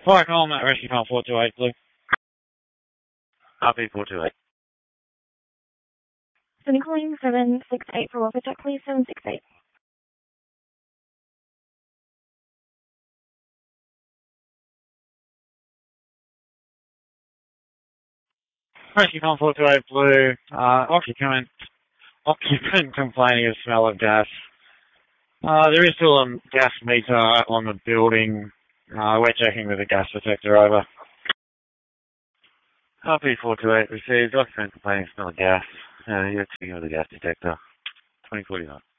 Fire call, Matt Rescue Call 428, Blue. RP 428. Sydney calling 768 for Wolf Attack, please, 768. Rescue Call 428, Blue. Occupant complaining of smell of gas. There is still a gas meter on the building. We're checking with the gas detector, over. RP 428 received. Occupant complaining of smell of gas. You're checking with the gas detector. 2049.